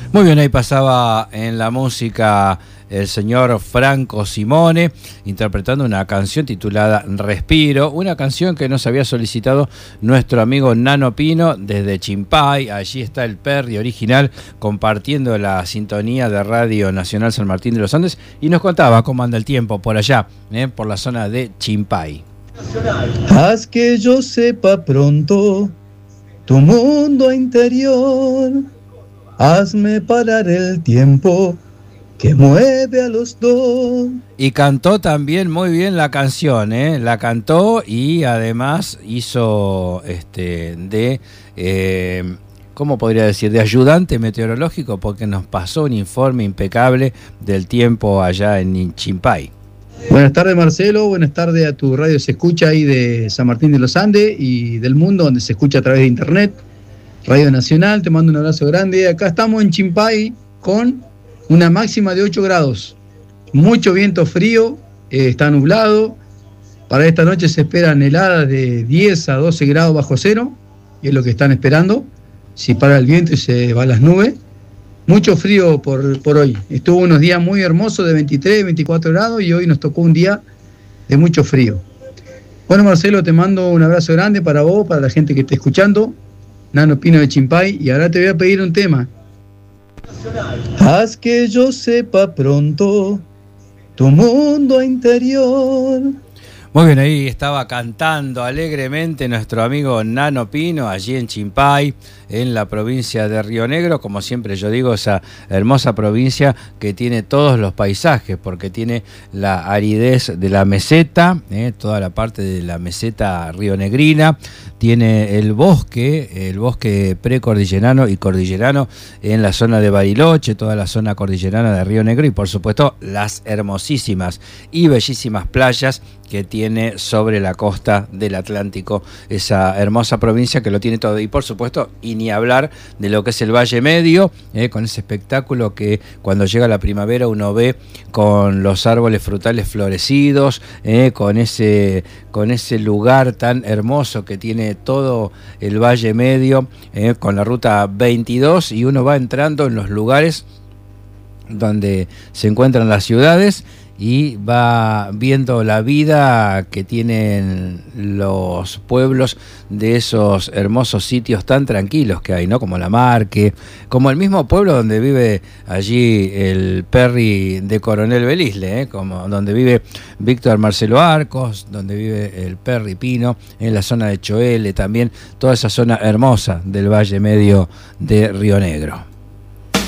Muy bien, ahí pasaba en la música el señor Franco Simone interpretando una canción titulada Respiro, una canción que nos había solicitado nuestro amigo Nano Pino desde Chimpay. Allí está el Perry original compartiendo la sintonía de Radio Nacional San Martín de los Andes y nos contaba cómo anda el tiempo por allá, por la zona de Chimpay. Haz que yo sepa pronto tu mundo interior, hazme parar el tiempo que mueve a los dos. Y cantó también muy bien la canción, la cantó y además hizo ¿cómo podría decir? De ayudante meteorológico, porque nos pasó un informe impecable del tiempo allá en Chimpay. Buenas tardes, Marcelo, buenas tardes a tu radio se escucha ahí de San Martín de los Andes y del mundo, donde se escucha a través de internet. Radio Nacional, te mando un abrazo grande. Acá estamos en Chimpay con una máxima de 8 grados. Mucho viento frío, está nublado. Para esta noche se esperan heladas de 10 a 12 grados bajo cero, y es lo que están esperando. Si para el viento y se van las nubes. Mucho frío por hoy. Estuvo unos días muy hermosos de 23, 24 grados y hoy nos tocó un día de mucho frío. Bueno, Marcelo, te mando un abrazo grande para vos, para la gente que esté escuchando. Nano Pino de Chimpay, y ahora te voy a pedir un tema. Haz que yo sepa pronto tu mundo interior. Muy bien, ahí estaba cantando alegremente nuestro amigo Nano Pino, allí en Chimpay, en la provincia de Río Negro, como siempre yo digo, esa hermosa provincia que tiene todos los paisajes, porque tiene la aridez de la meseta, toda la parte de la meseta rionegrina, tiene el bosque precordillerano y cordillerano en la zona de Bariloche, toda la zona cordillerana de Río Negro y por supuesto las hermosísimas y bellísimas playas que tiene sobre la costa del Atlántico, esa hermosa provincia que lo tiene todo. Y por supuesto, y ni hablar de lo que es el Valle Medio, con ese espectáculo que cuando llega la primavera uno ve con los árboles frutales florecidos, con ese lugar tan hermoso que tiene todo el Valle Medio, con la ruta 22, y uno va entrando en los lugares donde se encuentran las ciudades y va viendo la vida que tienen los pueblos de esos hermosos sitios tan tranquilos que hay, ¿no? Como La Marque, como el mismo pueblo donde vive allí el Perry de Coronel Belisle, como donde vive Víctor Marcelo Arcos, donde vive el Perry Pino, en la zona de Choele también, toda esa zona hermosa del Valle Medio de Río Negro.